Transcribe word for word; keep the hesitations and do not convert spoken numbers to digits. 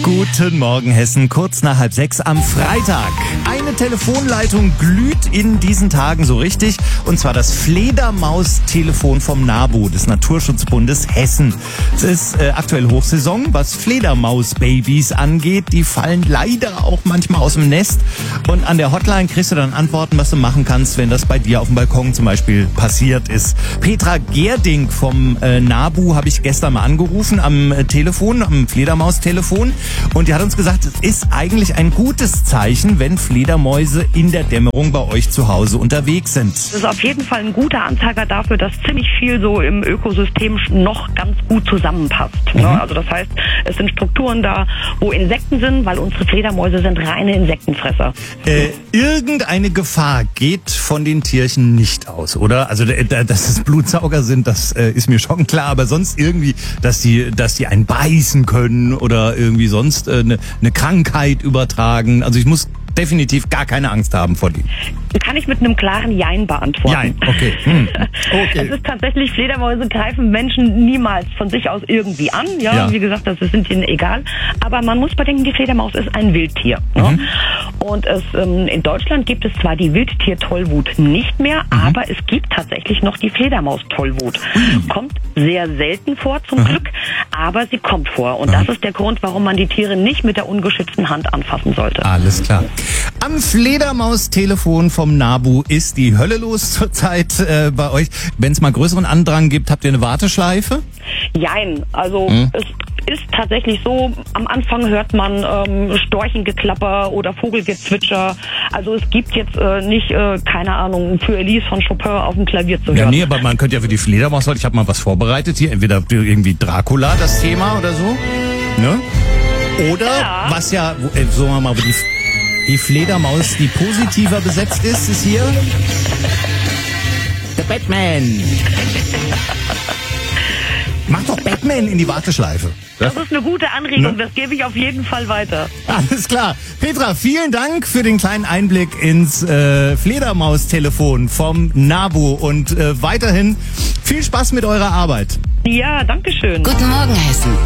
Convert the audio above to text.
Guten Morgen, Hessen. Kurz nach halb sechs am Freitag. Eine Telefonleitung glüht in diesen Tagen so richtig. Und zwar das Fledermaus-Telefon vom NABU, des Naturschutzbundes Hessen. Es ist äh, aktuell Hochsaison, was Fledermaus-Babys angeht. Die fallen leider auch manchmal aus dem Nest. Und an der Hotline kriegst du dann Antworten, was du machen kannst, wenn das bei dir auf dem Balkon zum Beispiel passiert ist. Petra Gerding vom äh, NABU habe ich gestern mal angerufen am äh, Telefon, am Fledermaus-Telefon. Und die hat uns gesagt, es ist eigentlich ein gutes Zeichen, wenn Fledermäuse in der Dämmerung bei euch zu Hause unterwegs sind. Das ist auf jeden Fall ein guter Anzeiger dafür, dass ziemlich viel so im Ökosystem noch ganz gut zusammenpasst. Mhm. Ne? Also das heißt, es sind Strukturen da, wo Insekten sind, weil unsere Fledermäuse sind reine Insektenfresser. Äh, irgendeine Gefahr geht von den Tierchen nicht aus, oder? Also, dass es Blutsauger sind, das äh, ist mir schon klar, aber sonst irgendwie, dass die, dass die einen beißen können oder irgendwie sonst eine äh, ne Krankheit übertragen. Also ich muss definitiv gar keine Angst haben vor denen. Kann ich mit einem klaren Jein beantworten. Jein, okay. Hm. Okay. Es ist tatsächlich, Fledermäuse greifen Menschen niemals von sich aus irgendwie an. Ja, ja. Wie gesagt, das sind ihnen egal. Aber man muss bedenken, die Fledermaus ist ein Wildtier. Mhm. Ne? Und es, ähm, in Deutschland gibt es zwar die Wildtier-Tollwut nicht mehr, mhm. aber es gibt tatsächlich noch die Fledermaus-Tollwut. Mhm. Kommt sehr selten vor, zum mhm. Glück, aber sie kommt vor. Und mhm. das ist der Grund, warum man die Tiere nicht mit der ungeschützten Hand anfassen sollte. Alles klar. Am Fledermaus-Telefon vom NABU ist die Hölle los zurzeit äh, bei euch. Wenn es mal größeren Andrang gibt, habt ihr eine Warteschleife? Jein, also hm. es ist tatsächlich so, am Anfang hört man ähm, Storchengeklapper oder Vogelgezwitscher. Also es gibt jetzt äh, nicht, äh, keine Ahnung, für Elise von Chopin auf dem Klavier zu hören. Ja, nee, aber man könnte ja für die Fledermaus, ich habe mal was vorbereitet hier, entweder irgendwie Dracula, das Thema oder so, ne? Oder, ja. was ja, äh, sagen wir mal, wo die, die Fledermaus, die positiver besetzt ist, ist hier der Batman. Mach doch Batman in die Warteschleife. Das ist eine gute Anregung, ne? Das gebe ich auf jeden Fall weiter. Alles klar. Petra, vielen Dank für den kleinen Einblick ins äh, Fledermaus-Telefon vom NABU und äh, weiterhin viel Spaß mit eurer Arbeit. Ja, danke schön. Guten Morgen, Hessen.